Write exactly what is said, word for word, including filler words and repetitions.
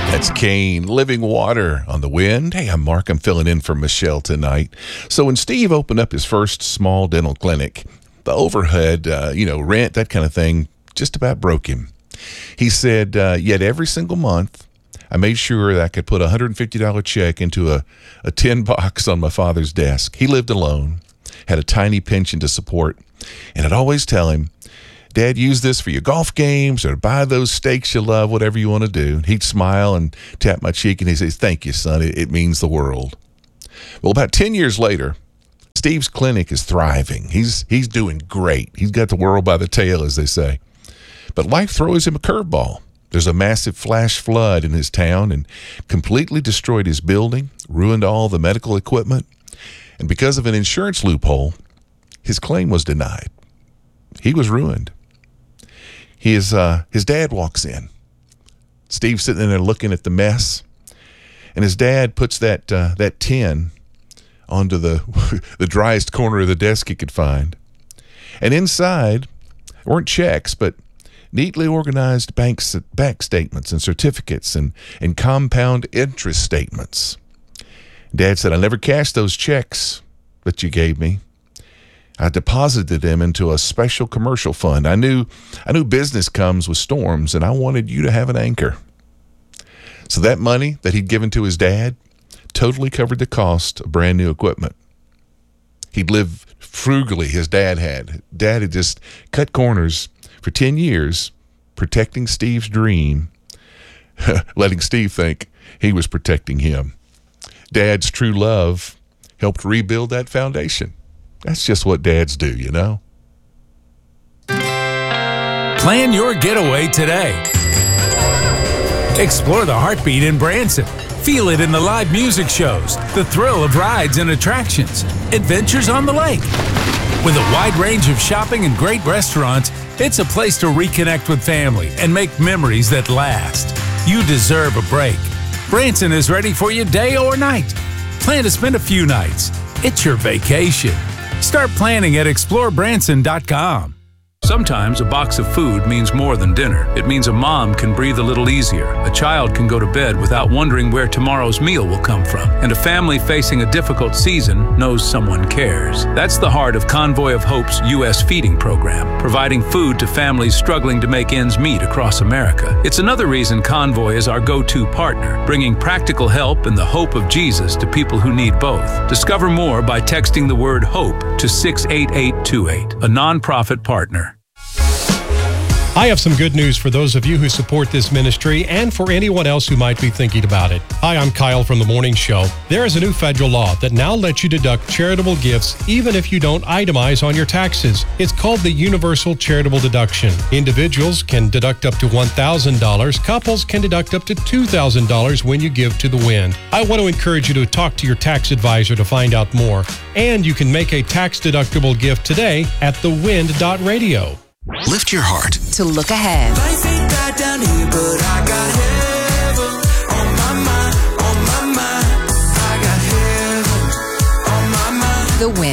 That's Kane, Living Water on the Wind. Hey, I'm Mark. I'm filling in for Michelle tonight. So when Steve opened up his first small dental clinic, the overhead, uh, you know, rent, that kind of thing, just about broke him. He said, uh, yet every single month, I made sure that I could put a one hundred fifty dollars check into a, a tin box on my father's desk. He lived alone, had a tiny pension to support, and I'd always tell him, Dad, use this for your golf games or buy those steaks you love, whatever you want to do. He'd smile and tap my cheek, and he says, thank you, son. It, it means the world. Well, about ten years later, Steve's clinic is thriving. He's he's doing great. He's got the world by the tail, as they say. But life throws him a curveball. There's a massive flash flood in his town and completely destroyed his building, ruined all the medical equipment, and because of an insurance loophole, his claim was denied. He was ruined. His, uh, his dad walks in. Steve's sitting there looking at the mess, and his dad puts that uh, that tin onto the the driest corner of the desk he could find. And inside weren't checks, but neatly organized bank, bank statements and certificates and, and compound interest statements. Dad said, I never cashed those checks that you gave me. I deposited them into a special commercial fund. I knew I knew business comes with storms, and I wanted you to have an anchor. So that money that he'd given to his dad totally covered the cost of brand new equipment. He'd live frugally, his dad had. Dad had just cut corners for ten years, protecting Steve's dream, letting Steve think he was protecting him. Dad's true love helped rebuild that foundation. That's just what dads do, you know? Plan your getaway today. Explore the heartbeat in Branson. Feel it in the live music shows, the thrill of rides and attractions, adventures on the lake. With a wide range of shopping and great restaurants, it's a place to reconnect with family and make memories that last. You deserve a break. Branson is ready for you day or night. Plan to spend a few nights. It's your vacation. Start planning at explore branson dot com. Sometimes a box of food means more than dinner. It means a mom can breathe a little easier. A child can go to bed without wondering where tomorrow's meal will come from. And a family facing a difficult season knows someone cares. That's the heart of Convoy of Hope's U S feeding program, providing food to families struggling to make ends meet across America. It's another reason Convoy is our go-to partner, bringing practical help and the hope of Jesus to people who need both. Discover more by texting the word HOPE to six eight eight two eight, a nonprofit partner. I have some good news for those of you who support this ministry and for anyone else who might be thinking about it. Hi, I'm Kyle from The Morning Show. There is a new federal law that now lets you deduct charitable gifts even if you don't itemize on your taxes. It's called the Universal Charitable Deduction. Individuals can deduct up to one thousand dollars. Couples can deduct up to two thousand dollars when you give to the Wind. I want to encourage you to talk to your tax advisor to find out more. And you can make a tax-deductible gift today at the wind dot radio. Lift your heart to look ahead. Life ain't that down here, but I got heaven on my mind, on my mind. I got heaven on my mind. The Wind.